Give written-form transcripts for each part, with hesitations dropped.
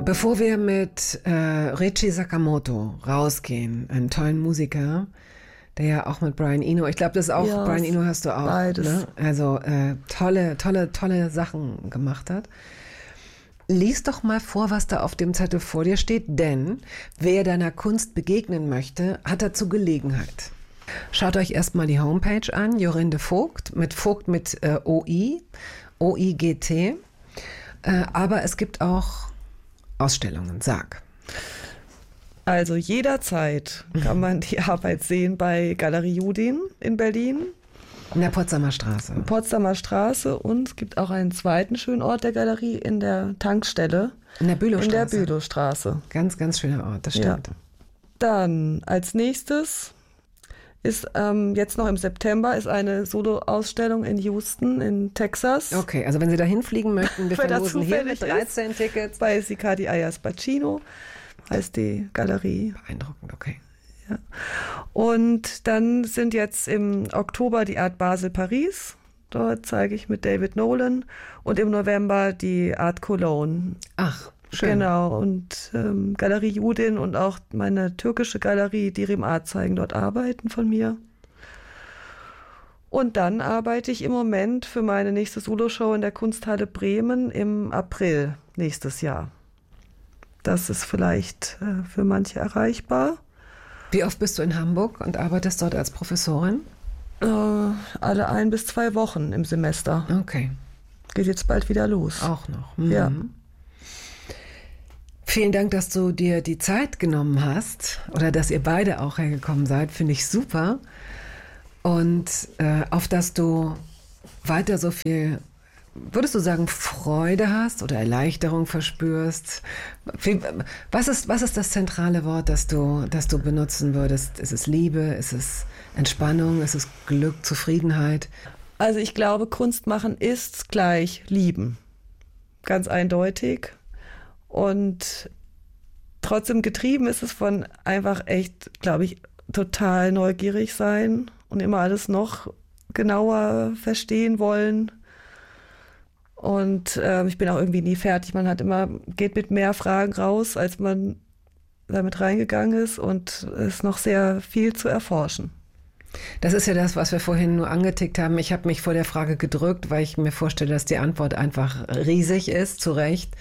Bevor wir mit Ryuichi Sakamoto rausgehen, einen tollen Musiker, der ja auch mit Brian Eno, ich glaube, das ist auch, ja, Brian Eno hast du auch, beides. Ne? Also tolle Sachen gemacht hat. Lies doch mal vor, was da auf dem Zettel vor dir steht, denn wer deiner Kunst begegnen möchte, hat dazu Gelegenheit. Schaut euch erstmal die Homepage an, Jorinde Voigt mit OI, OIGT. Aber es gibt auch Ausstellungen, sag. Also jederzeit kann man die Arbeit sehen bei Galerie Judin in Berlin. In der Potsdamer Straße. Potsdamer Straße, und es gibt auch einen zweiten schönen Ort der Galerie in der Tankstelle. In der Bülowstraße. In der Bülowstraße. Ganz, ganz schöner Ort, das stimmt. Ja. Dann als nächstes ist jetzt noch im September ist eine Solo-Ausstellung in Houston in Texas. Okay, also wenn Sie da hinfliegen möchten, wir verlosen hier mit 13 Tickets. Bei Sicardi Ayers Bacino heißt die Galerie. Beeindruckend, okay. Ja. Und dann sind jetzt im Oktober die Art Basel Paris. Dort zeige ich mit David Nolan. Und im November die Art Cologne. Ach, schön. Genau. Und Galerie Judin und auch meine türkische Galerie Dirim Art zeigen dort Arbeiten von mir. Und dann arbeite ich im Moment für meine nächste Soloshow in der Kunsthalle Bremen im April nächstes Jahr. Das ist vielleicht für manche erreichbar. Wie oft bist du in Hamburg und arbeitest dort als Professorin? Alle 1 bis 2 Wochen im Semester. Okay. Geht jetzt bald wieder los. Auch noch. Ja. Vielen Dank, dass du dir die Zeit genommen hast oder dass ihr beide auch hergekommen seid. Finde ich super. Und auf dass du weiter so viel, würdest du sagen, Freude hast oder Erleichterung verspürst? Was ist das zentrale Wort, das du benutzen würdest? Ist es Liebe? Ist es Entspannung? Ist es Glück, Zufriedenheit? Also ich glaube, Kunst machen ist gleich lieben. Ganz eindeutig. Und trotzdem getrieben ist es von einfach echt, glaube ich, total neugierig sein und immer alles noch genauer verstehen wollen. Und ich bin auch irgendwie nie fertig. Man geht mit mehr Fragen raus, als man damit reingegangen ist, und es ist noch sehr viel zu erforschen. Das ist ja das, was wir vorhin nur angetickt haben. Ich habe mich vor der Frage gedrückt, weil ich mir vorstelle, dass die Antwort einfach riesig ist, zu Recht.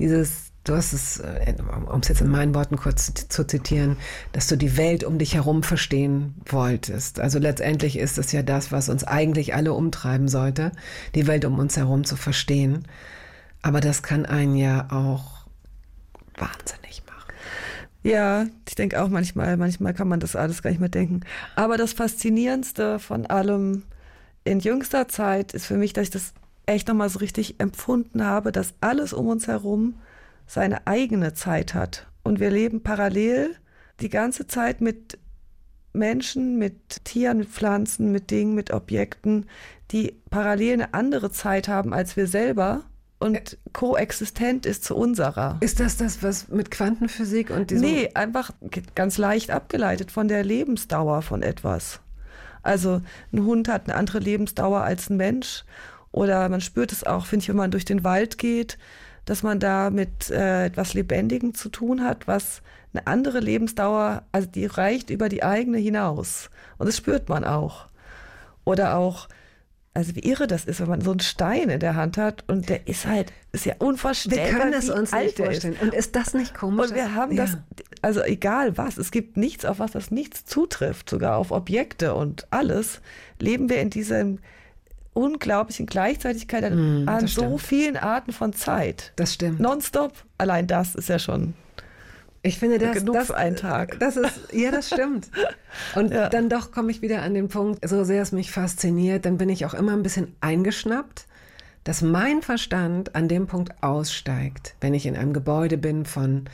Du hast es, um es jetzt in meinen Worten kurz zu zitieren, dass du die Welt um dich herum verstehen wolltest. Also letztendlich ist es ja das, was uns eigentlich alle umtreiben sollte, die Welt um uns herum zu verstehen. Aber das kann einen ja auch wahnsinnig machen. Ja, ich denke auch manchmal kann man das alles gar nicht mehr denken. Aber das Faszinierendste von allem in jüngster Zeit ist für mich, dass ich das echt nochmal so richtig empfunden habe, dass alles um uns herum seine eigene Zeit hat. Und wir leben parallel die ganze Zeit mit Menschen, mit Tieren, mit Pflanzen, mit Dingen, mit Objekten, die parallel eine andere Zeit haben als wir selber und koexistent ist zu unserer. Ist das, was mit Quantenphysik und diesem... Nee, einfach ganz leicht abgeleitet von der Lebensdauer von etwas. Also ein Hund hat eine andere Lebensdauer als ein Mensch. Oder man spürt es auch, finde ich, wenn man durch den Wald geht, dass man da mit etwas Lebendigem zu tun hat, was eine andere Lebensdauer, also die reicht über die eigene hinaus. Und das spürt man auch. Oder auch, also wie irre das ist, wenn man so einen Stein in der Hand hat und der ist ja unvorstellbar. Wir können es uns nicht vorstellen. Und ist das nicht komisch? Und wir haben das, also egal was, es gibt nichts, auf was das nichts zutrifft, sogar auf Objekte und alles, leben wir in diesem unglaublichen Gleichzeitigkeit an so vielen Arten von Zeit. Das stimmt. Nonstop. Allein das ist ja schon ich finde genug für einen Tag. Das stimmt. Und dann doch komme ich wieder an den Punkt, so sehr es mich fasziniert, dann bin ich auch immer ein bisschen eingeschnappt, dass mein Verstand an dem Punkt aussteigt, wenn ich in einem Gebäude bin von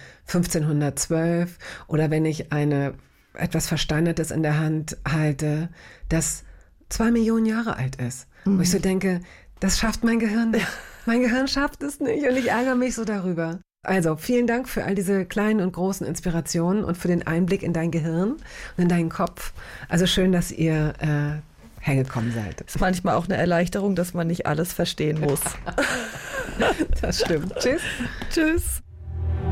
1512 oder wenn ich etwas Versteinertes in der Hand halte, das 2 Millionen Jahre alt ist. Wo ich so denke, das schafft mein Gehirn nicht. Mein Gehirn schafft es nicht und ich ärgere mich so darüber. Also vielen Dank für all diese kleinen und großen Inspirationen und für den Einblick in dein Gehirn und in deinen Kopf. Also schön, dass ihr hergekommen seid. Ist manchmal auch eine Erleichterung, dass man nicht alles verstehen muss. Das stimmt. Tschüss. Tschüss.